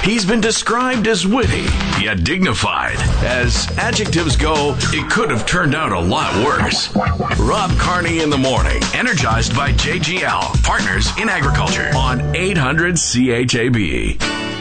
He's been described as witty, yet dignified. As adjectives go, it could have turned out a lot worse. Rob Carney in the morning, energized by JGL, Partners in Agriculture, on 800 CHAB.